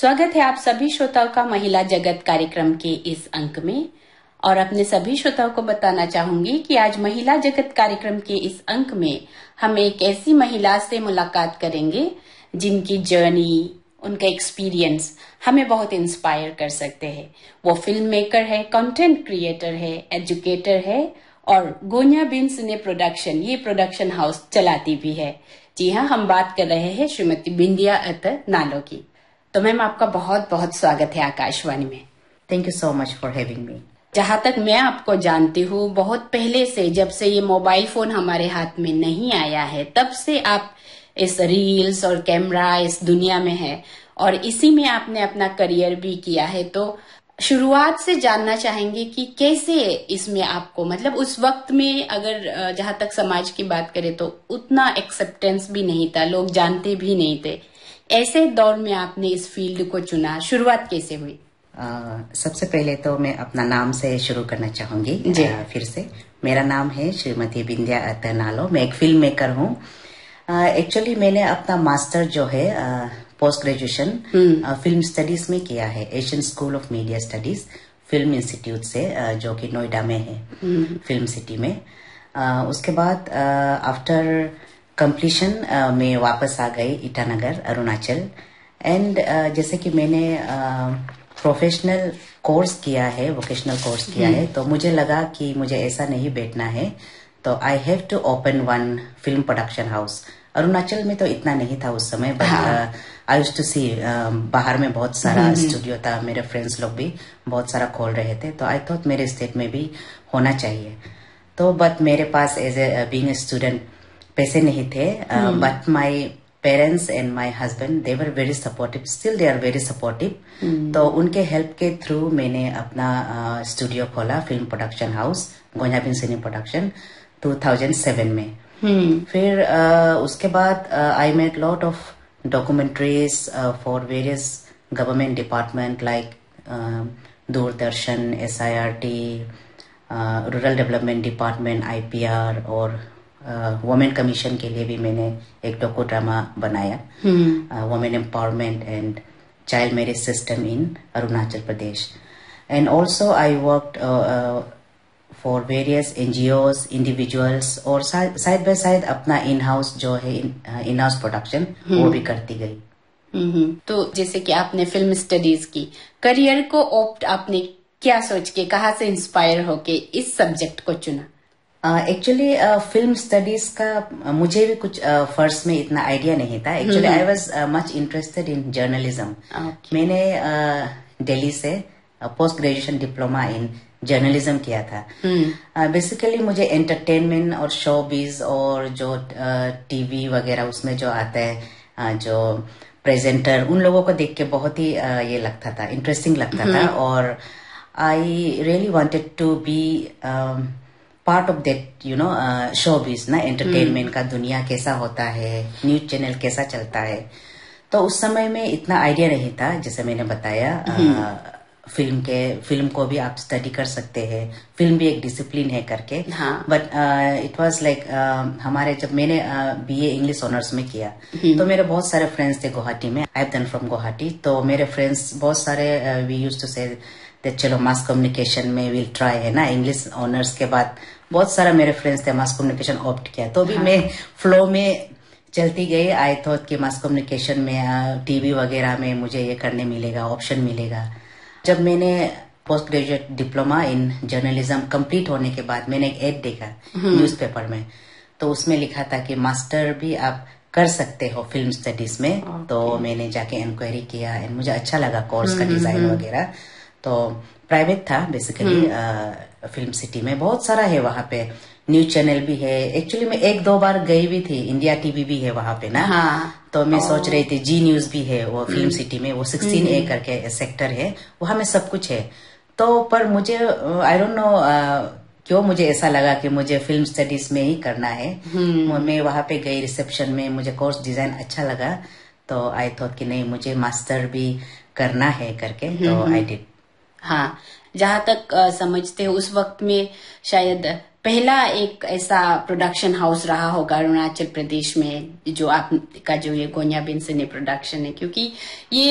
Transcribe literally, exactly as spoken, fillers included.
स्वागत है आप सभी श्रोताओं का महिला जगत कार्यक्रम के इस अंक में। और अपने सभी श्रोताओं को बताना चाहूंगी कि आज महिला जगत कार्यक्रम के इस अंक में हम एक ऐसी महिला से मुलाकात करेंगे जिनकी जर्नी, उनका एक्सपीरियंस हमें बहुत इंस्पायर कर सकते हैं। वो फिल्म मेकर है, कंटेंट क्रिएटर है, एजुकेटर है और गोन्या बिन सिने प्रोडक्शन, ये प्रोडक्शन हाउस चलाती भी है। जी हाँ, हम बात कर रहे हैं श्रीमती बिंदिया अत्तर नालो की। तो मैम, आपका बहुत बहुत स्वागत है आकाशवाणी में। Thank you so much for having me. जहाँ तक मैं आपको जानती हूँ, बहुत पहले से, जब से ये मोबाइल फोन हमारे हाथ में नहीं आया है, तब से आप इस रील्स और कैमरा इस दुनिया में है और इसी में आपने अपना करियर भी किया है। तो शुरुआत से जानना चाहेंगे कि कैसे इसमें आपको, मतलब उस वक्त में अगर जहाँ तक समाज की बात करें तो उतना एक्सेप्टेंस भी नहीं था, लोग जानते भी नहीं थे। ऐसे दौर में आपने इस फील्ड को चुना, शुरुआत कैसे हुई? आ, सबसे पहले तो मैं अपना नाम से शुरू करना चाहूंगी। आ, फिर से मेरा नाम है श्रीमती बिंदिया अत्तर नालो। मैं एक फिल्म मेकर हूँ। एक्चुअली मैंने अपना मास्टर जो है पोस्ट ग्रेजुएशन फिल्म स्टडीज में किया है, Asian school of media studies film institute से, आ, जो कि नोएडा में है, फिल्म सिटी में। आ, उसके बाद आफ्टर कंप्लीशन में वापस आ गई ईटानगर, अरुणाचल। एंड uh, जैसे कि मैंने प्रोफेशनल uh, कोर्स किया है, वोकेशनल कोर्स किया है, तो मुझे लगा कि मुझे ऐसा नहीं बैठना है, तो I have to open one film production house. Arunachal में तो इतना नहीं था उस समय, बट आई यूज्ड टू सी बाहर में बहुत सारा स्टूडियो था, मेरे फ्रेंड्स लोग भी बहुत सारा खोल रहे थे, तो आई थॉट मेरे स्टेट में भी होना चाहिए। तो बट मेरे पास as a being a student पैसे नहीं थे, but my parents and my husband they were very supportive, still they are very supportive. तो उनके हेल्प के थ्रू मैंने अपना स्टूडियो uh, खोला, फिल्म प्रोडक्शन हाउस गोन्या बिन सिने प्रोडक्शन टू थाउजेंड सेवन में। hmm. फिर uh, उसके बाद I made lot of documentaries for various government department like Doordarshan, S I R T, rural development department, I P R, और women uh, commission के लिए भी मैंने एक डॉक्यू ड्रामा बनाया, women empowerment and child marriage system in Arunachal Pradesh. And also I worked for various NGOs, individuals, और side by side अपना in house जो है इन हाउस प्रोडक्शन वो भी करती गई। hmm. तो जैसे कि आपने फिल्म स्टडीज की, करियर को ऑप्ट आपने क्या सोच के, कहाँ से इंस्पायर होके इस सब्जेक्ट को चुना? एक्चुअली फिल्म स्टडीज का uh, मुझे भी कुछ फर्स्ट uh, में इतना आइडिया नहीं था। Actually I was much interested in journalism. मैंने दिल्ली uh, से post graduation diploma in journalism किया था। बेसिकली uh, मुझे एंटरटेनमेंट और शोबिज और जो टीवी uh, वगैरह उसमें जो आता है, uh, जो प्रेजेंटर, उन लोगों को देख के बहुत ही uh, ये लगता था, इंटरेस्टिंग लगता था, और I really wanted to be part of that, you know, showbiz ना, एंटरटेनमेंट का दुनिया कैसा होता है, न्यूज चैनल कैसा चलता है। तो उस समय में इतना आइडिया नहीं था, जैसे मैंने बताया। uh, फिल्म के फिल्म को भी आप स्टडी कर सकते हैं, फिल्म भी एक डिसिप्लिन है करके। बट इट वाज लाइक, हमारे जब मैंने बीए इंग्लिश ऑनर्स में किया, तो मेरे बहुत सारे फ्रेंड्स थे गुवाहाटी में, I have done from Guwahati. तो मेरे फ्रेंड्स बहुत सारे, वी यूज्ड टू से चलो मास कम्युनिकेशन में विल ट्राई, है ना। इंग्लिश ऑनर्स के बाद बहुत सारा मेरे फ्रेंड्स थे मास कम्युनिकेशन ऑप्ट किया, तो भी हाँ. मैं फ्लो में चलती गई। आई थॉट कि मास कम्युनिकेशन में, टीवी वगैरह में मुझे ये करने मिलेगा, ऑप्शन मिलेगा। जब मैंने post graduate diploma in journalism complete होने के बाद मैंने एक एड देखा न्यूज़पेपर में, तो उसमें लिखा था कि मास्टर भी आप कर सकते हो फिल्म स्टडीज में। okay. तो मैंने जाके इंक्वायरी किया एंड मुझे अच्छा लगा कोर्स का डिजाइन वगैरह। तो प्राइवेट था बेसिकली, फिल्म सिटी में बहुत सारा है, वहाँ पे न्यूज चैनल भी है। एक्चुअली मैं एक दो बार गई भी थी, इंडिया टीवी भी है वहाँ पे ना। हाँ। तो मैं सोच रही थी, जी न्यूज भी है वो फिल्म सिटी में, वो सिक्सटीन ए करके सेक्टर है, वहाँ में सब कुछ है। तो पर मुझे आई डोंट नो क्यों मुझे ऐसा लगा कि मुझे फिल्म स्टडीज में ही करना है। मैं वहाँ पे गई रिसेप्शन में, मुझे कोर्स डिजाइन अच्छा लगा, तो आई थॉट कि नहीं, मुझे मास्टर भी करना है करके, तो आई डिड। हाँ, जहाँ तक आ, समझते हो उस वक्त में शायद पहला एक ऐसा प्रोडक्शन हाउस रहा होगा अरुणाचल प्रदेश में, जो आपका जो ये गोन्या बिन सिने प्रोडक्शन है, क्योंकि ये